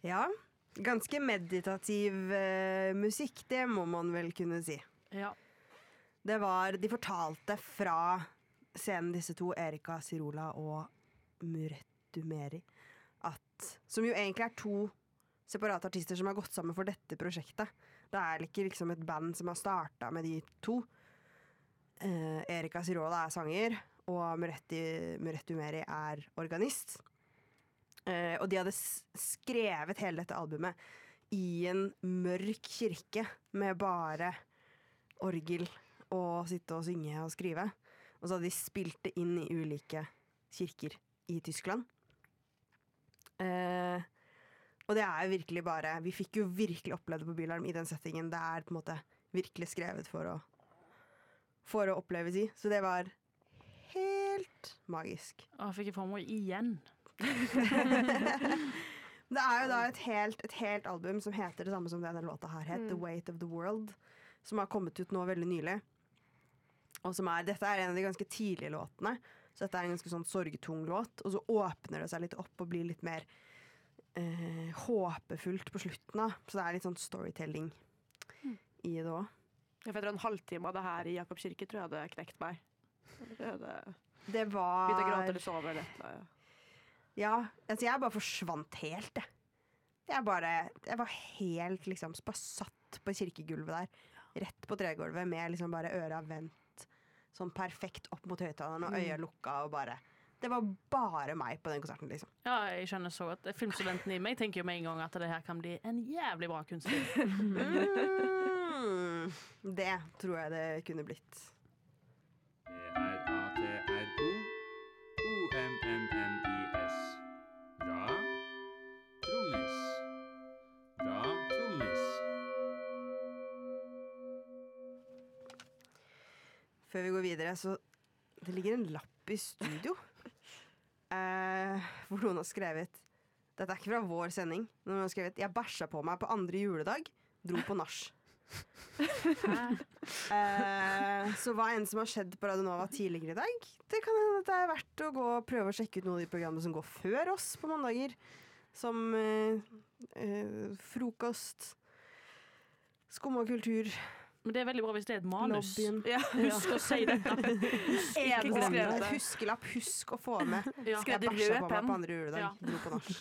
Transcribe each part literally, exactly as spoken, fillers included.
Ja, ganske meditativ uh, musikk, det må man vel kunne si. Ja. Det var, de fortalte fra scenen disse to, Erika Sirola og Murettu Meri, at, som jo egentlig er to separate artister som har gått sammen for dette prosjektet. Det er ikke liksom et band som har startet med de to. Uh, Erika Sirola er sanger, og Murettu, Murettu Meri er organist. Uh, og de hadde s- skrevet hele dette albumet i en mørk kirke med bare orgel og sitte og synge og skrive. Og så hadde de spilt det inn i ulike kirker i Tyskland. Uh, og det er jo virkelig bare, vi fikk jo virkelig oppleve det på Bylarm i den settingen. Det er på en måte virkelig skrevet for å, for å oppleves i. Så det var helt magisk. Å, fikk jeg for meg igjen. Det er jo da et helt, et helt album som heter det samme som denne låta her het, mm. The Weight of the World, som har kommet ut nå veldig nylig. Og som er, dette er en av de ganske tidlige låtene, så dette er en ganske sånn sorgtung låt, og så åpner det seg litt opp og blir litt mer eh, håpefullt på slutten da. Så det er litt sånn storytelling mm. i det også. Jeg vet en halvtime av det her i Jakob Kirke tror jeg hadde knekt meg. Jeg hadde det var... Begynte å gråte eller sove eller et eller annet. Ja, altså jeg bare forsvant helt det. Jeg bare, jeg var helt liksom, bare satt på kirkegulvet der, rett på tregulvet med liksom bare øra vendt, sånn perfekt opp mot høyttaleren og øya lukka og bare, det var bare meg på den konserten liksom. Ja, jeg skjønner så godt. Filmstudenten i meg tenker jo med en gang at det her kan bli en jævlig bra kunstfilm. mm, det tror jeg det kunne blitt. E-R-A-T-R-O O-M-M-M-I-S Bra trommis. Bra trommis. Før vi går videre, så det ligger en lapp i studio eh, hvor noen har skrevet, dette er ikke fra vår sending, noen har skrevet, jeg bæsja på meg på andre juledag, dro på nach. eh, så hva enn som har skjedd på Radio Nova tidligere i dag, det kan hende at det er verdt å gå og prøve å sjekke ut noen av de programmene som går før oss på mandager, som eh, eh, frokost, skum og kultur. Men det er veldig bra hvis det er et manus. Ja. Husk å si dette. Husk, ikke glem det. Huskelapp, husk å få med. Ja. Jeg bæsja på meg på andre juledag, Ja. dro på nach.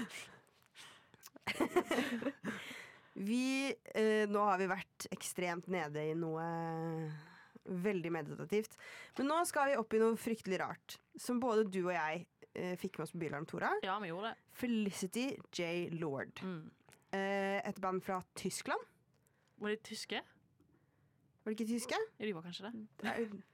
Vi, eh, nå har vi vært ekstremt nede i noe veldig meditativt. Men nå skal vi opp i noe fryktelig rart, som både du og jeg eh, fikk med oss på Bylarm, Tora. Ja, vi gjorde det. Felicity J. Lord. Mm. Eh, et band fra Tyskland. Var de tyske? Var det ikke tyske? Ja, de var kanskje det. Det er jo...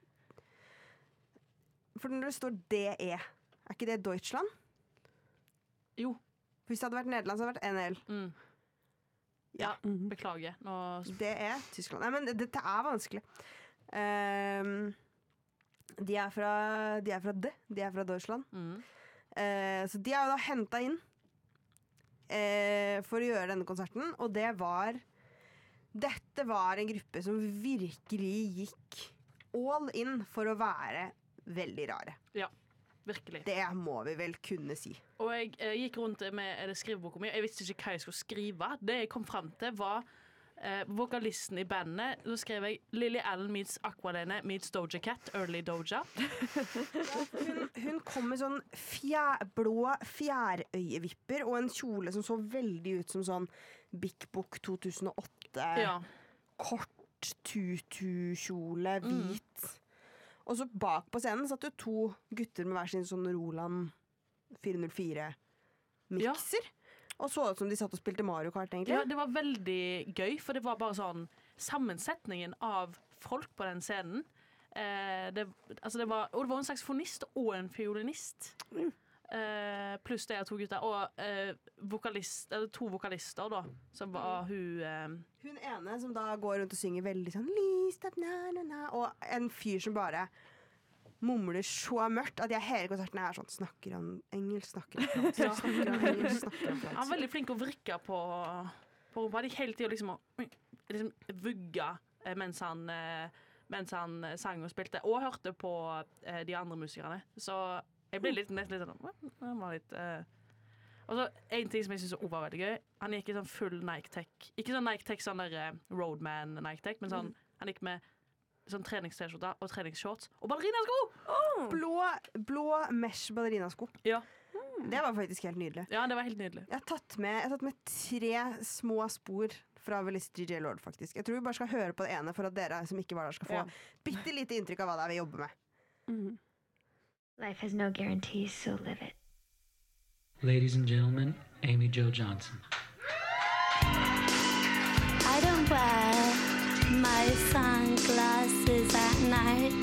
For når det står D E, er ikke det Deutschland? Jo. Hvis det hadde vært Nederland, så hadde det vært N L. Mm. Ja, beklager. Nå... Det er Tyskland. Nei, men dette er vanskelig. Um, de er fra De er fra D. De er fra Deutschland. Mm. Uh, så de er jo da hentet inn uh, for å gjøre denne konserten, og det var Dette var en gruppe som virkelig gikk all in for å være veldig rare. Ja, virkelig. Det må vi vel kunne si. Og jeg eh, gikk rundt med skriveboka mi. Jeg visste ikke hva jeg skulle skrive. Det jeg kom frem til var eh, vokalisten i bandet. Da skrev jeg Lily Allen meets Aqualene meets Doja Cat, Early Doja. Hun, hun kom med sånn fjær, blå fjærøyevipper og en kjole som så veldig ut som sånn Big Book to tusen og åtte. Ja. Kort tutu-kjole, hvit. Mm. Og så bak på scenen satt jo to gutter med hver sin sånn Roland fire null fire-mikser. Ja. Og så ut som de satt og spilte Mario Kart, egentlig. Ja, det var veldig gøy, for det var bare sånn sammensetningen av folk på den scenen. Eh, det, altså det var, og det var en saksofonist og en fiolinist. Mm. Uh, pluss det er to gutter og uh, vokalist, eller to vokalister da, som var hun uh, hun ene som da går rundt og synger veldig sånn List up, na, na, na, og en fyr som bare mumler så mørkt at jeg hele konserten er sånn, snakker han engelsk, snakker han fransk, ja. snakker han engelsk, snakker han fransk. Han er veldig flink å vrikke på på rumpa, de hele tiden liksom, liksom vugga mens han mens han sang og spilte og hørte på uh, de andre musikerne, så jeg ble litt, nesten litt sånn, det var litt, uh... Og så en ting som jeg synes også var veldig gøy. Han gikk i sånn full Nike-tech. Ikke sånn Nike-tech, sånn der uh, Roadman Nike-tech, men sånn, mm. han gikk med sånn treningst-t-skjorter og treningsshorts og ballerinasko! Oh. Blå, blå mesh ballerinasko. Ja. Mm. Det var faktisk helt nydelig. Ja, det var helt nydelig. Jeg har tatt med, jeg har tatt med tre små spor fra Velist D J Lord, faktisk. Jeg tror vi bare skal høre på det ene for at dere som ikke var der skal få ja. bitte lite inntrykk av hva det er vi jobber med. Mm. Life has no guarantees, so live it. Ladies and gentlemen, Amy Jo Johnson. I don't wear my sunglasses at night.